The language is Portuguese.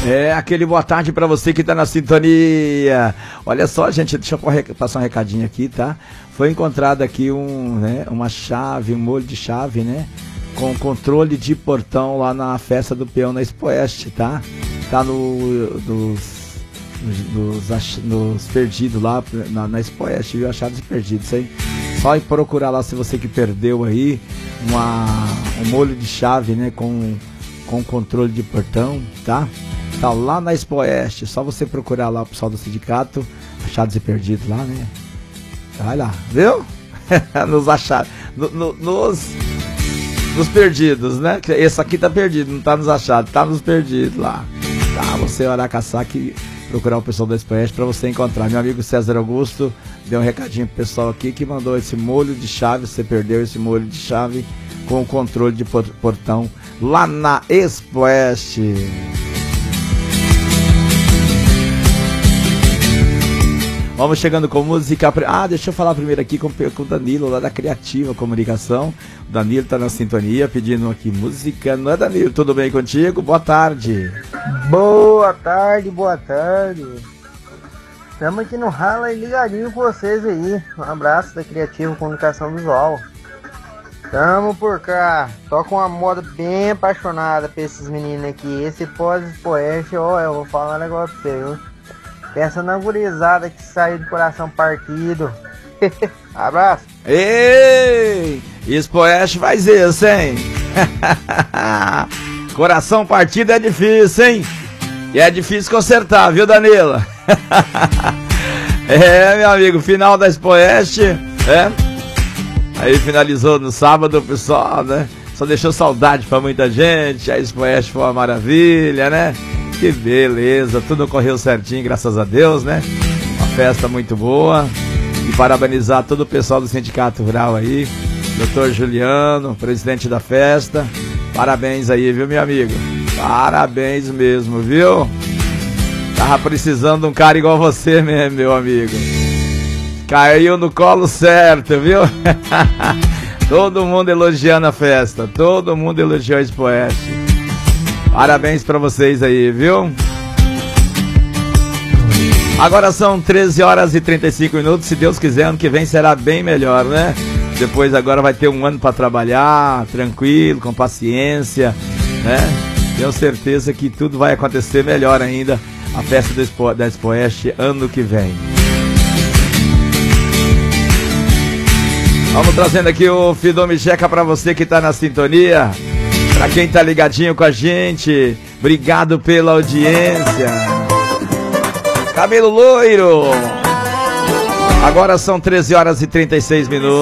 É, aquele boa tarde pra você que tá na sintonia. Olha só, gente, deixa eu passar um recadinho aqui, tá? Foi encontrado aqui uma chave, um molho de chave, né? Com controle de portão lá na festa do peão na Expo Oeste, tá? Tá nos perdidos lá na Expo Oeste, viu? Achados e perdidos, isso aí. Só ir procurar lá se você que perdeu aí um molho de chave, né? Com controle de portão, tá? Tá lá na Expo Oeste, só você procurar lá o pessoal do sindicato, achados e perdidos lá, né? Vai lá, viu? Nos achados, nos perdidos, né? Esse aqui tá perdido, não tá nos achados, tá nos perdidos lá. Tá, você olhar caçar e procurar o pessoal da Expo Oeste pra você encontrar. Meu amigo César Augusto deu um recadinho pro pessoal aqui que mandou esse molho de chave, você perdeu esse molho de chave com o controle de portão lá na Expo Oeste. Vamos chegando com música. Deixa eu falar primeiro aqui com o Danilo, lá da Criativa Comunicação. O Danilo tá na sintonia, pedindo aqui música. Não é, Danilo? Tudo bem contigo? Boa tarde. Boa tarde, boa tarde. Estamos aqui no rala e ligadinho com vocês aí. Um abraço da Criativa Comunicação Visual. Tamo por cá. Toca uma moda bem apaixonada pra esses meninos aqui. Esse pós-Expo Oeste, ó, eu vou falar um negócio pra você, viu? Pensa na gurizada que saiu de coração partido. Abraço. Ei! Expo Oeste faz isso, hein? Coração partido é difícil, hein? E é difícil consertar, viu, Danilo? É, meu amigo, final da Expo Oeste, Aí finalizou no sábado, o pessoal, né? Só deixou saudade pra muita gente. A Expo Oeste foi uma maravilha, né? Que beleza, tudo correu certinho, graças a Deus, né? Uma festa muito boa. E parabenizar todo o pessoal do Sindicato Rural aí, Dr. Juliano, presidente da festa. Parabéns aí, viu, meu amigo? Parabéns mesmo, viu? Tava precisando de um cara igual você mesmo, meu amigo. Caiu no colo certo, viu? Todo mundo elogiando a festa, todo mundo elogiou a Expo Oeste. Parabéns pra vocês aí, viu? Agora são 13 horas e 35 minutos. Se Deus quiser, ano que vem será bem melhor, né? Depois agora vai ter um ano pra trabalhar, tranquilo, com paciência, né? Tenho certeza que tudo vai acontecer melhor ainda. A festa da Expo Oeste ano que vem. Vamos trazendo aqui o Fidome Checa pra você que tá na sintonia. Pra quem tá ligadinho com a gente, obrigado pela audiência. Cabelo loiro. Agora são 13 horas e 36 minutos.